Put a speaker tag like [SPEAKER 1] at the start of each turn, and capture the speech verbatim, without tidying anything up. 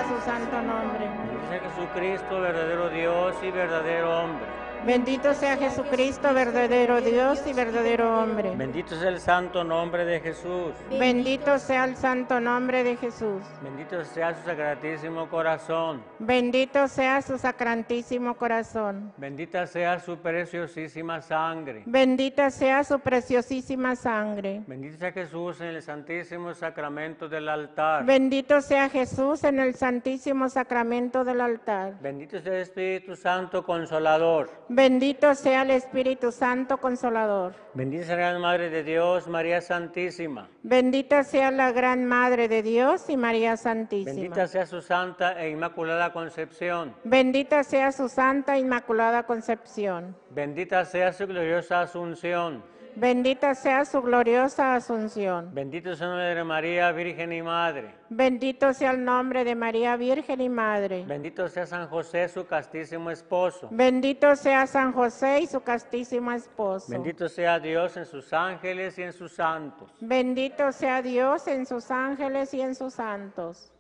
[SPEAKER 1] su santo nombre.
[SPEAKER 2] Bendito sea Jesucristo, verdadero Dios y verdadero hombre.
[SPEAKER 1] Bendito sea Jesucristo, verdadero Dios y verdadero hombre.
[SPEAKER 2] Bendito sea el santo nombre de Jesús.
[SPEAKER 1] Bendito sea el santo nombre de Jesús.
[SPEAKER 2] Bendito sea su sacratísimo corazón.
[SPEAKER 1] Bendito sea su sacratísimo corazón.
[SPEAKER 2] Bendita sea su preciosísima sangre.
[SPEAKER 1] Bendita sea su preciosísima sangre.
[SPEAKER 2] Bendito sea Jesús en el santísimo sacramento del altar.
[SPEAKER 1] Bendito sea Jesús en el santísimo sacramento del altar.
[SPEAKER 2] Bendito sea el Espíritu Santo Consolador.
[SPEAKER 1] Bendito sea el Espíritu Santo Consolador.
[SPEAKER 2] Bendita sea la Gran Madre de Dios, María Santísima.
[SPEAKER 1] Bendita sea la Gran Madre de Dios y María Santísima.
[SPEAKER 2] Bendita sea su Santa e Inmaculada Concepción.
[SPEAKER 1] Bendita sea su Santa Inmaculada Concepción.
[SPEAKER 2] Bendita sea su gloriosa Asunción.
[SPEAKER 1] Bendita sea su gloriosa Asunción.
[SPEAKER 2] Bendito sea el nombre de María, Virgen y Madre.
[SPEAKER 1] Bendito sea el nombre de María Virgen y Madre.
[SPEAKER 2] Bendito sea San José, su castísimo esposo.
[SPEAKER 1] Bendito sea San José y su castísimo esposo.
[SPEAKER 2] Bendito sea Dios en sus ángeles y en sus santos.
[SPEAKER 1] Bendito sea Dios en sus ángeles y en sus santos.